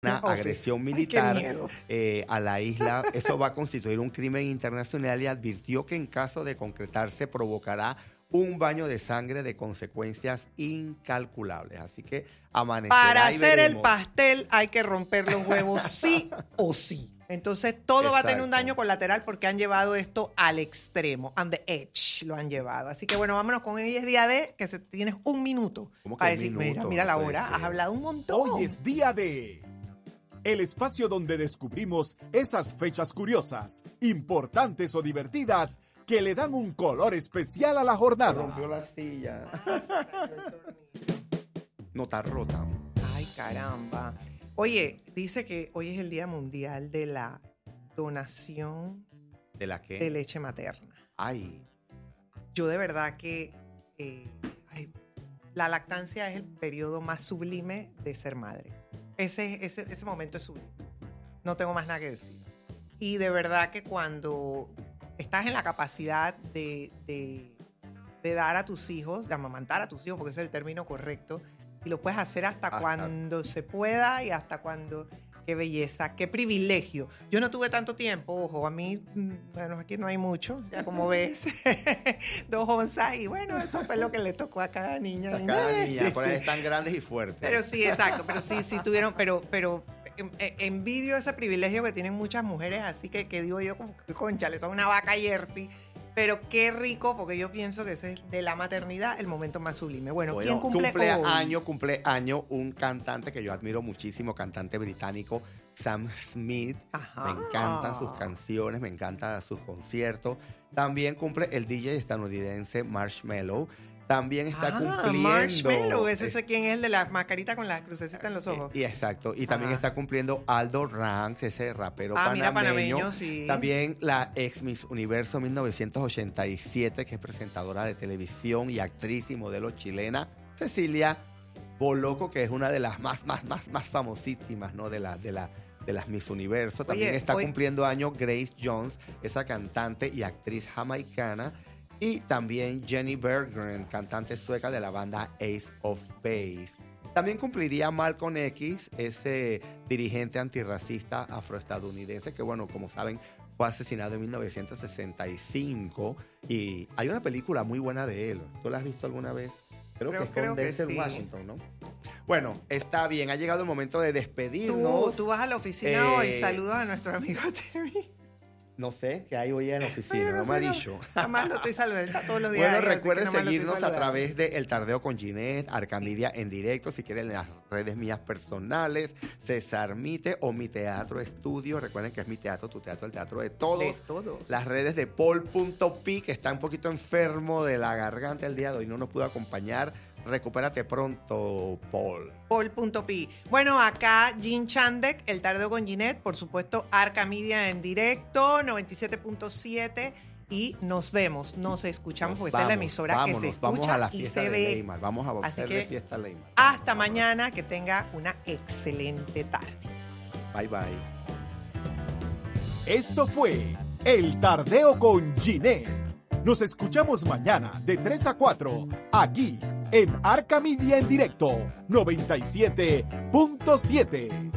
una agresión militar a la isla. Eso va a constituir un crimen internacional y advirtió que en caso de concretarse provocará un baño de sangre de consecuencias incalculables. Así que amanecerá. Para hacer veremos. el pastel hay que romper los huevos sí o sí. Entonces todo va a tener un daño colateral porque han llevado esto al extremo. On the edge lo han llevado. Así que bueno, vámonos con hoy es día de que tienes un minuto para decir, mira la hora, has hablado un montón. Hoy es día de... El espacio donde descubrimos esas fechas curiosas, importantes o divertidas que le dan un color especial a la jornada. Rompió la silla. No está rota. Ay, caramba. Oye, dice que hoy es el Día Mundial de la Donación ¿De la qué? de leche materna. Ay. Yo de verdad que la lactancia es el periodo más sublime de ser madre. Ese momento es sublime. No tengo más nada que decir. Y de verdad que cuando estás en la capacidad de dar a tus hijos, de amamantar a tus hijos, porque ese es el término correcto, y lo puedes hacer hasta cuando se pueda y hasta cuando... Qué belleza, qué privilegio. Yo no tuve tanto tiempo, ojo, a mí, bueno, aquí no hay mucho, ya como ves, 2 onzas y bueno, eso fue lo que le tocó a cada niño. A cada niña, Sí, por ahí sí. están grandes y fuertes. Pero sí, exacto, pero sí tuvieron, pero envidio ese privilegio que tienen muchas mujeres, así que digo yo como que, conchale, son una vaca jersey. Pero qué rico, porque yo pienso que ese es de la maternidad el momento más sublime. Bueno, ¿quién cumple hoy? Cumpleaños un cantante que yo admiro muchísimo, cantante británico, Sam Smith. Ajá. Me encantan sus canciones, me encantan sus conciertos. También cumple el DJ estadounidense Marshmello. También está cumpliendo... Marshmello, ese quién es el de la mascarita con la crucecita en los ojos. Y exacto. Y también está cumpliendo Aldo Ranks, ese rapero panameño. Mira, panameño, sí. También la ex Miss Universo 1987, que es presentadora de televisión y actriz y modelo chilena, Cecilia Boloco, que es una de las más famosísimas, ¿no? de las Miss Universo. También está cumpliendo años Grace Jones, esa cantante y actriz jamaicana. Y también Jenny Berggren, cantante sueca de la banda Ace of Base. También cumpliría Malcolm X, ese dirigente antirracista afroestadounidense que, bueno, como saben, fue asesinado en 1965. Y hay una película muy buena de él. ¿Tú la has visto alguna vez? Creo que es con Denzel Washington, ¿no? Bueno, está bien. Ha llegado el momento de despedirnos. Tú vas a la oficina hoy. Saludos a nuestro amigo Temi. No sé, qué hay hoy en la oficina, no me ha dicho. Jamás lo estoy saludando, está todos los días. Bueno, ahí, recuerden seguirnos a través de El Tardeo con Ginette, Arcamedia en directo, si quieren en las redes mías personales, César Mite o Mi Teatro Estudio. Recuerden que es mi teatro, tu teatro, el teatro de todos. De todos. Las redes de Paul.pi, que está un poquito enfermo de la garganta el día de hoy, no nos pudo acompañar. Recupérate pronto, Paul. Paul.pi. Bueno, acá Jean Chandek, El Tardeo con Ginette, por supuesto, Arcamedia en directo, 97.7. Y nos vemos, nos escuchamos, porque esta es la emisora que se escucha vamos a la y fiesta se de ve. Neymar. Vamos a hacerle fiesta a Neymar. Hasta mañana, que tenga una excelente tarde. Bye, bye. Esto fue El Tardeo con Ginette. Nos escuchamos mañana de 3 a 4, aquí en Arcamedia en directo, 97.7.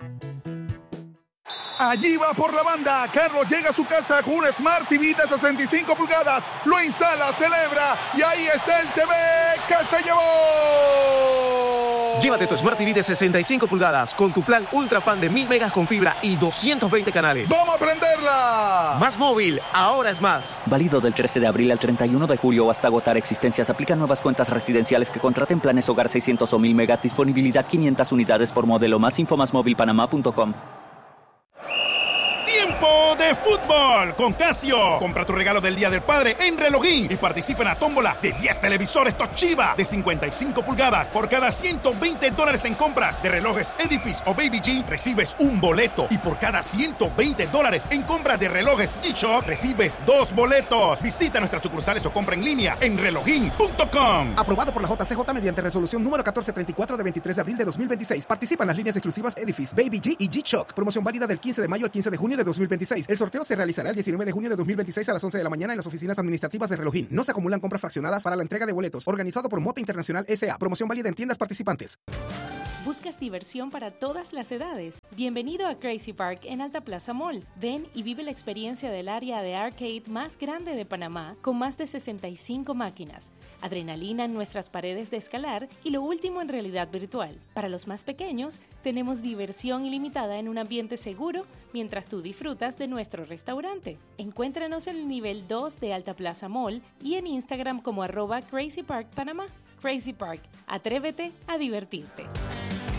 Allí va por la banda. Carlos llega a su casa con un Smart TV de 65 pulgadas. Lo instala, celebra y ahí está el TV que se llevó. Llévate tu Smart TV de 65 pulgadas con tu plan Ultra Fan de 1000 megas con fibra y 220 canales. ¡Vamos a prenderla! Más móvil, ahora es más. Válido del 13 de abril al 31 de julio o hasta agotar existencias. Aplican nuevas cuentas residenciales que contraten planes hogar 600 o 1000 megas. Disponibilidad 500 unidades por modelo. Más info masmovilpanamá.com. ¡Tiempo de fútbol con Casio! Compra tu regalo del Día del Padre en Relogín y participa en la tómbola de 10 televisores Toshiba de 55 pulgadas. Por cada $120 en compras de relojes Edifice o Baby G, recibes un boleto. Y por cada $120 en compras de relojes G-Shock, recibes 2 boletos. Visita nuestras sucursales o compra en línea en relogín.com. Aprobado por la JCJ mediante resolución número 1434 de 23 de abril de 2026. Participan las líneas exclusivas Edifice, Baby G y G-Shock. Promoción válida del 15 de mayo al 15 de junio de 2026. El sorteo se realizará el 19 de junio de 2026 a las 11 de la mañana en las oficinas administrativas de Relogín. No se acumulan compras fraccionadas para la entrega de boletos. Organizado por Mota Internacional S.A. Promoción válida en tiendas participantes. ¿Buscas diversión para todas las edades? Bienvenido a Crazy Park en Alta Plaza Mall. Ven y vive la experiencia del área de arcade más grande de Panamá, con más de 65 máquinas, adrenalina en nuestras paredes de escalar y lo último en realidad virtual. Para los más pequeños, tenemos diversión ilimitada en un ambiente seguro mientras tú disfrutas de nuestro restaurante. Encuéntranos en el nivel 2 de Alta Plaza Mall y en Instagram como @CrazyParkPanamá. Crazy Park, atrévete a divertirte.